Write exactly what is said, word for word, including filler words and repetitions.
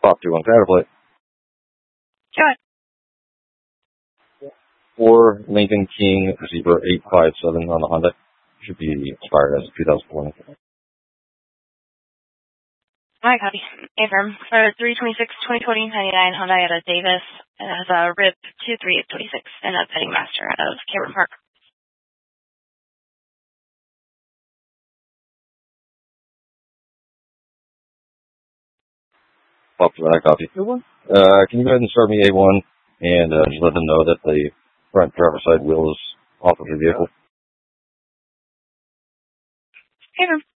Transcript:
Pop two on Caterplate. Go ahead. For Lincoln King Zebra eight five seven on the Honda. Should be expired as of two thousand twenty. Alright, copy. Affirm. For three twenty-six twenty twenty ninety-nine Honda out of Davis. It has a R I P two three eight two six and a Petting Master out of Cameron Park. Pop to that copy. Uh, can you go ahead and start me A one and uh, just let them know that the front driver's side wheel is off of the vehicle? Affirm.